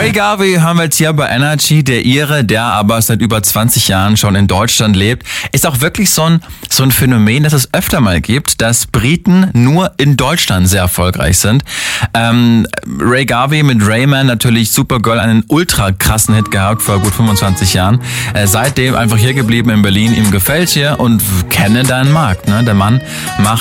Ray Garvey haben wir jetzt hier bei Energy, der Ire, der aber seit über 20 Jahren schon in Deutschland lebt. Ist auch wirklich so ein Phänomen, das es öfter mal gibt, dass Briten nur in Deutschland sehr erfolgreich sind. Ray Garvey mit Rayman, natürlich Supergirl, einen ultra krassen Hit gehabt vor gut 25 Jahren. Seitdem einfach hier geblieben in Berlin, ihm gefällt hier und kenne deinen Markt. Ne? Der Mann macht